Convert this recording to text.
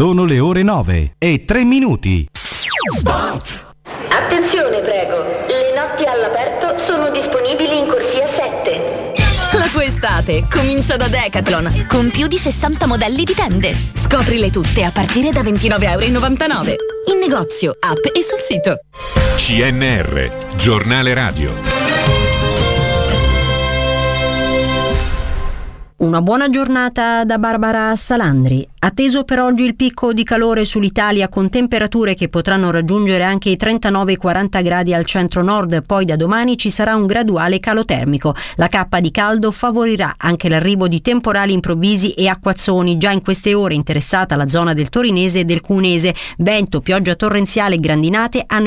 Sono le ore 9:03. Attenzione, prego. Le notti all'aperto sono disponibili in corsia 7. La tua estate comincia da Decathlon, con più di 60 modelli di tende. Scoprile tutte a partire da €29,99. In negozio, app e sul sito. CNR, giornale radio. Una buona giornata da Barbara Salandri. Atteso per oggi il picco di calore sull'Italia, con temperature che potranno raggiungere anche i 39-40 gradi al centro-nord, poi da domani ci sarà un graduale calo termico. La cappa di caldo favorirà anche l'arrivo di temporali improvvisi e acquazzoni. Già in queste ore interessata la zona del Torinese e del Cuneese. Vento, pioggia torrenziale e grandinate hanno